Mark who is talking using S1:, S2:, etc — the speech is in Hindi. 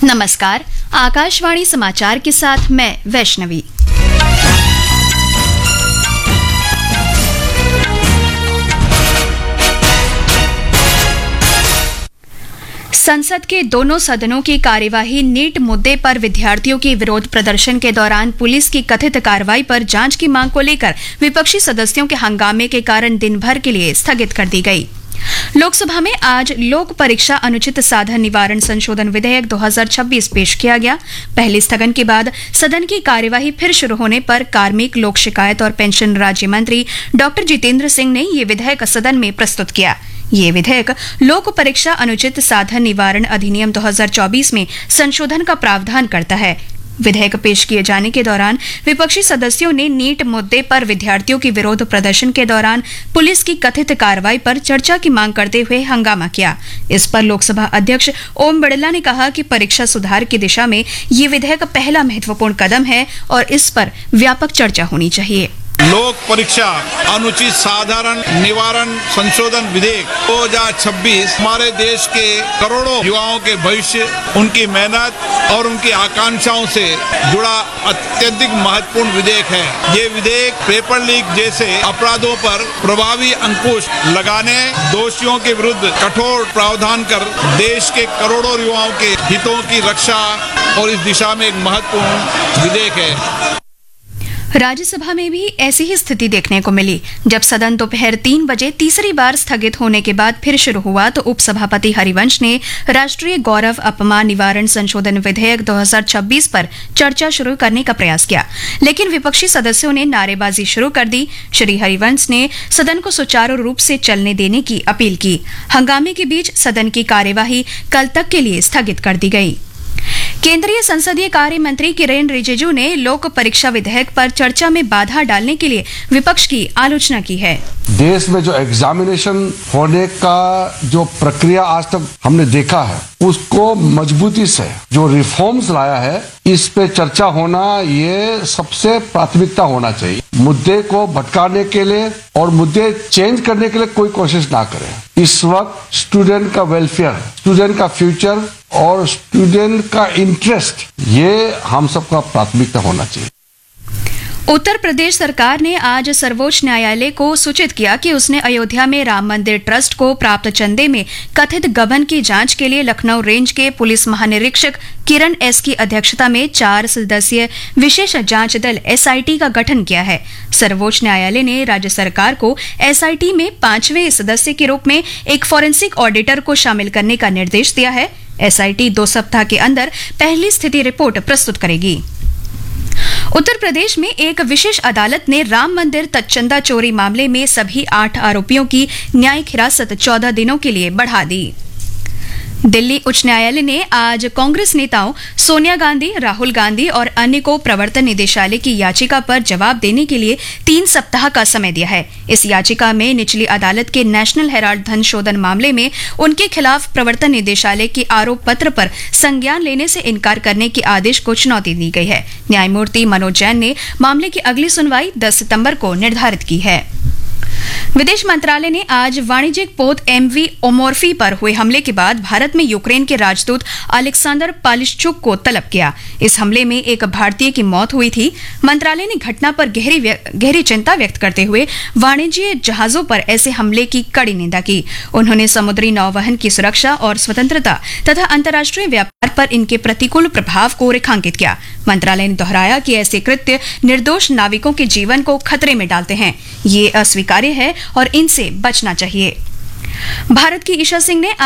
S1: नमस्कार, आकाशवाणी समाचार के साथ मैं वैष्णवी। संसद के दोनों सदनों की कार्यवाही नीट मुद्दे पर विद्यार्थियों के विरोध प्रदर्शन के दौरान पुलिस की कथित कार्रवाई पर जांच की मांग को लेकर विपक्षी सदस्यों के हंगामे के कारण दिन भर के लिए स्थगित कर दी गई। लोकसभा में आज लोक परीक्षा अनुचित साधन निवारण संशोधन विधेयक 2026 पेश किया गया। पहले स्थगन के बाद सदन की कार्यवाही फिर शुरू होने पर कार्मिक, लोक शिकायत और पेंशन राज्य मंत्री डॉक्टर जितेंद्र सिंह ने ये विधेयक सदन में प्रस्तुत किया। ये विधेयक लोक परीक्षा अनुचित साधन निवारण अधिनियम 2024 में संशोधन का प्रावधान करता है। विधेयक पेश किए जाने के दौरान विपक्षी सदस्यों ने नीट मुद्दे पर विद्यार्थियों के विरोध प्रदर्शन के दौरान पुलिस की कथित कार्रवाई पर चर्चा की मांग करते हुए हंगामा किया। इस पर लोकसभा अध्यक्ष ओम बिड़ला ने कहा कि परीक्षा सुधार की दिशा में ये विधेयक पहला महत्वपूर्ण कदम है और इस पर व्यापक चर्चा होनी चाहिए।
S2: लोक परीक्षा अनुचित साधारण निवारण संशोधन विधेयक 2026 हमारे देश के करोड़ों युवाओं के भविष्य, उनकी मेहनत और उनकी आकांक्षाओं से जुड़ा अत्यधिक महत्वपूर्ण विधेयक है। ये विधेयक पेपर लीक जैसे अपराधों पर प्रभावी अंकुश लगाने, दोषियों के विरुद्ध कठोर प्रावधान कर देश के करोड़ों युवाओं के हितों की रक्षा और इस दिशा में एक महत्वपूर्ण विधेयक है।
S1: राज्यसभा में भी ऐसी ही स्थिति देखने को मिली। जब सदन दोपहर 3 बजे तीसरी बार स्थगित होने के बाद फिर शुरू हुआ तो उपसभापति हरिवंश ने राष्ट्रीय गौरव अपमान निवारण संशोधन विधेयक 2026 पर चर्चा शुरू करने का प्रयास किया, लेकिन विपक्षी सदस्यों ने नारेबाजी शुरू कर दी। श्री हरिवंश ने सदन को सुचारू रूप से चलने देने की अपील की। हंगामे के बीच सदन की कार्यवाही कल तक के लिए स्थगित कर दी गई। केंद्रीय संसदीय कार्य मंत्री किरेन रिजिजू ने लोक परीक्षा विधेयक पर चर्चा में बाधा डालने के लिए विपक्ष की आलोचना की है।
S3: देश में जो एग्जामिनेशन होने का जो प्रक्रिया आज तक हमने देखा है, उसको मजबूती से जो रिफॉर्म्स लाया है, इस पे चर्चा होना ये सबसे प्राथमिकता होना चाहिए। मुद्दे को भटकाने के लिए और मुद्दे चेंज करने के लिए कोई कोशिश ना करें। इस वक्त स्टूडेंट का वेलफेयर, स्टूडेंट का फ्यूचर और स्टूडेंट का इंटरेस्ट, ये हम सबका प्राथमिकता होना चाहिए।
S1: उत्तर प्रदेश सरकार ने आज सर्वोच्च न्यायालय को सूचित किया कि उसने अयोध्या में राम मंदिर ट्रस्ट को प्राप्त चंदे में कथित गबन की जांच के लिए लखनऊ रेंज के पुलिस महानिरीक्षक किरण एस की अध्यक्षता में 4 सदस्यीय विशेष जांच दल एसआईटी का गठन किया है। सर्वोच्च न्यायालय ने राज्य सरकार को एसआईटी में 5वें सदस्य के रूप में एक फॉरेंसिक ऑडिटर को शामिल करने का निर्देश दिया है। एसआईटी 2 सप्ताह के अंदर पहली स्थिति रिपोर्ट प्रस्तुत करेगी। उत्तर प्रदेश में एक विशेष अदालत ने राम मंदिर तत्चंदा चोरी मामले में सभी 8 आरोपियों की न्यायिक हिरासत 14 दिनों के लिए बढ़ा दी। दिल्ली उच्च न्यायालय ने आज कांग्रेस नेताओं सोनिया गांधी, राहुल गांधी और अन्य को प्रवर्तन निदेशालय की याचिका पर जवाब देने के लिए 3 सप्ताह का समय दिया है। इस याचिका में निचली अदालत के नेशनल हेराल्ड धन शोधन मामले में उनके खिलाफ प्रवर्तन निदेशालय के आरोप पत्र पर संज्ञान लेने से इनकार करने के आदेश को चुनौती दी गई है। न्यायमूर्ति मनोज जैन ने मामले की अगली सुनवाई 10 सितंबर को निर्धारित की है। विदेश मंत्रालय ने आज वाणिज्यिक पोत एमवी ओमोर्फी पर हुए हमले के बाद भारत में यूक्रेन के राजदूत अलेक्सांडर पालिश्चुक को तलब किया। इस हमले में एक भारतीय की मौत हुई थी। मंत्रालय ने घटना पर गहरी चिंता व्यक्त करते हुए वाणिज्य जहाजों पर ऐसे हमले की कड़ी निंदा की। उन्होंने समुद्री नौवहन की सुरक्षा और स्वतंत्रता तथा अंतर्राष्ट्रीय व्यापार पर इनके प्रतिकूल प्रभाव को रेखांकित किया। मंत्रालय ने दोहराया कि ऐसे कृत्य निर्दोष नाविकों के जीवन को खतरे में डालते हैं। ये अस्वीकार्य है और इनसे बचना चाहिए। भारत की ईशा सिंह ने